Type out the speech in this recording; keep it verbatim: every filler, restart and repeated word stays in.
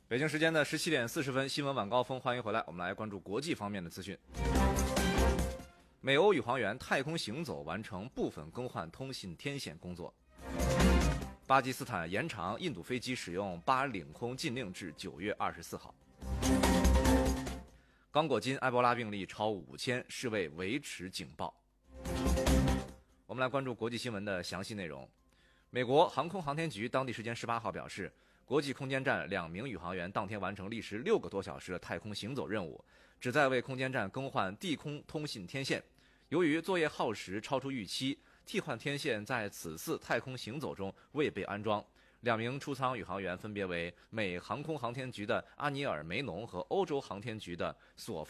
北京时间的十七点四十分，新闻晚高峰，欢迎回来。我们来关注国际方面的资讯。美欧宇航员太空行走完成部分更换通信天线工作。巴基斯坦延长印度飞机使用巴领空禁令至九月二十四号。刚果金埃博拉病例超五千，世卫维持警报。我们来关注国际新闻的详细内容。美国航空航天局当地时间十八号表示，国际空间站两名宇航员当天完成历时六个多小时的太空行走任务，旨在为空间站更换地空通信天线。由于作业耗时超出预期，替换天线在此次太空行走中未被安装。两名出舱宇航员分别为美航空航天局的阿尼尔·梅农和欧洲航天局的索